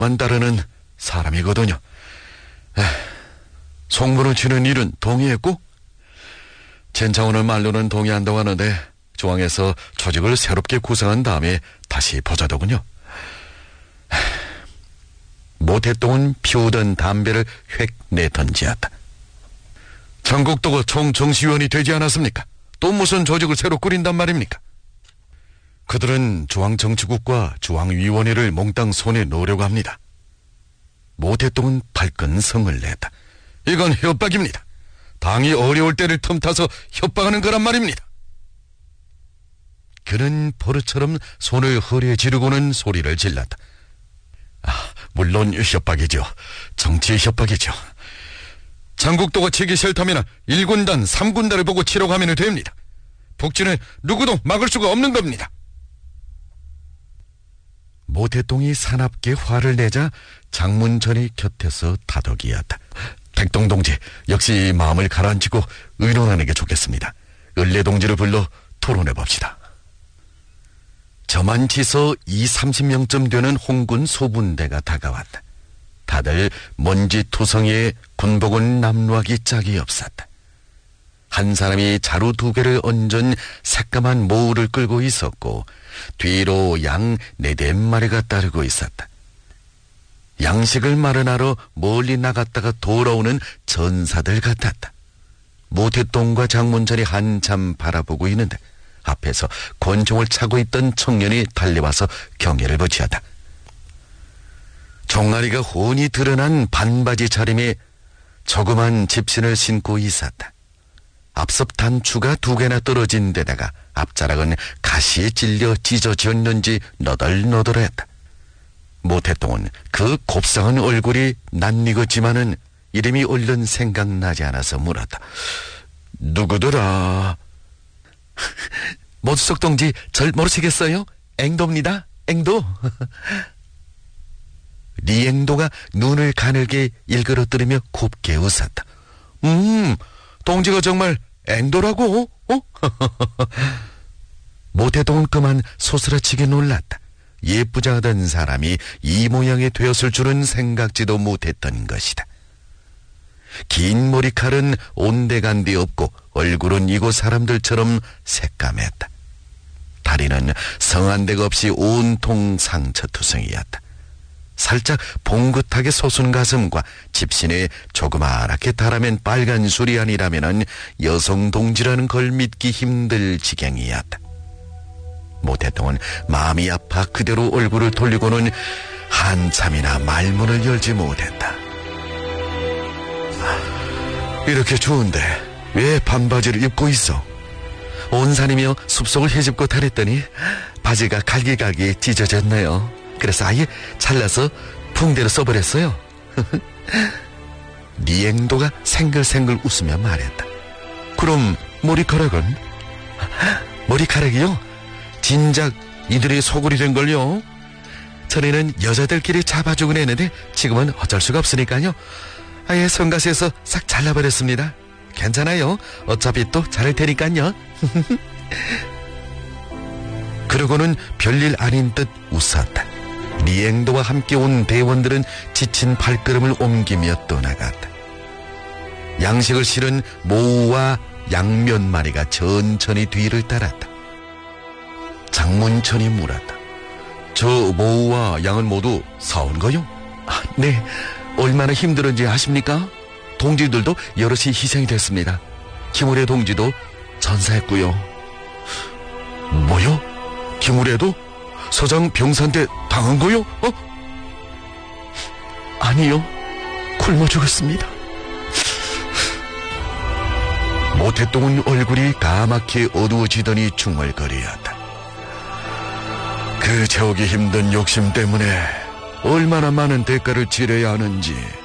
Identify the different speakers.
Speaker 1: 만 따르는 사람이거든요. 송문을 치는 일은 동의했고, 젠창원을 말로는 동의한다고 하는데 중앙에서 조직을 새롭게 구성한 다음에 다시 보자더군요. 모태똥은 피우던 담배를 획 내던지었다. 전국도가 총정치위원이 되지 않았습니까? 또 무슨 조직을 새로 꾸린단 말입니까? 그들은 중앙정치국과 중앙위원회를 몽땅 손에 놓으려고 합니다. 모태똥은 발끈 성을 냈다. 이건 협박입니다. 당이 어려울 때를 틈타서 협박하는 거란 말입니다. 그는 버릇처럼 손을 허리에 지르고는 소리를 질렀다. 물론 협박이죠. 정치 협박이죠. 장국도가 치기 싫다면 1군단, 3군단을 보고 치려고 하면 됩니다. 북진은 누구도 막을 수가 없는 겁니다. 모태똥이 사납게 화를 내자 장문천이 곁에서 다독이었다. 택동 동지, 역시 마음을 가라앉히고 의논하는 게 좋겠습니다. 을래 동지를 불러 토론해 봅시다. 저만치서 30명쯤 되는 홍군 소분대가 다가왔다. 다들 먼지투성이에 군복은 남루하기 짝이 없었다. 한 사람이 자루 2개를 얹은 새까만 모우를 끌고 있었고 뒤로 양 4-5마리가 따르고 있었다. 양식을 마련하러 멀리 나갔다가 돌아오는 전사들 같았다. 모태똥과 장문철이 한참 바라보고 있는데 앞에서 권총을 차고 있던 청년이 달려와서 경계를 붙였다. 종아리가 훤히 드러난 반바지 차림에 조그만 집신을 신고 있었다. 앞섭 단추가 2개나 떨어진 데다가 앞자락은 가시에 찔려 찢어졌는지 너덜너덜했다. 모태똥은 그 곱상한 얼굴이 낯익었지만은 이름이 얼른 생각나지 않아서 물었다. 누구더라? 모수석 동지 절 모르시겠어요? 앵도입니다. 앵도. 리앵도가 눈을 가늘게 일그러뜨리며 곱게 웃었다. 동지가 정말 앵도라고? 모태똥은 그만 소스라치게 놀랐다. 예쁘자 하던 사람이 이 모양이 되었을 줄은 생각지도 못했던 것이다. 긴 머리칼은 온데간데 없고 얼굴은 이곳 사람들처럼 새까맸다. 다리는 성한 데가 없이 온통 상처투성이었다. 살짝 봉긋하게 솟은 가슴과 집신에 조그맣게 달아맨 빨간 술이 아니라면 여성 동지라는 걸 믿기 힘들 지경이었다. 모태똥은 마음이 아파 그대로 얼굴을 돌리고는 한참이나 말문을 열지 못했다. 이렇게 추운데 왜 반바지를 입고 있어? 온산이며 숲속을 헤집고 다녔더니 바지가 갈기갈기 찢어졌네요. 그래서 아예 잘라서 붕대로 써버렸어요. 리앵도가 생글생글 웃으며 말했다. 그럼 머리카락은? 머리카락이요? 진작 이들이 소굴이 된걸요. 전에는 여자들끼리 잡아주곤 했는데 지금은 어쩔 수가 없으니까요. 아예 성가시에서 싹 잘라버렸습니다. 괜찮아요. 어차피 또 자를 테니까요. 그러고는 별일 아닌 듯 웃었다. 리앵도와 함께 온 대원들은 지친 발걸음을 옮기며 떠나갔다. 양식을 실은 모우와 양 몇 마리가 천천히 뒤를 따랐다. 장문천이 물었다. 저 모우와 양은 모두 사온 거요? 네. 얼마나 힘들었는지 아십니까? 동지들도 여럿이 희생이 됐습니다. 김우래 동지도 전사했고요. 뭐요? 김우래도? 서장 병사한테 당한 거요? 아니요. 굶어 죽었습니다. 모태똥은 얼굴이 까맣게 어두워지더니 중얼거리었다. 그 채우기 힘든 욕심 때문에 얼마나 많은 대가를 치러야 하는지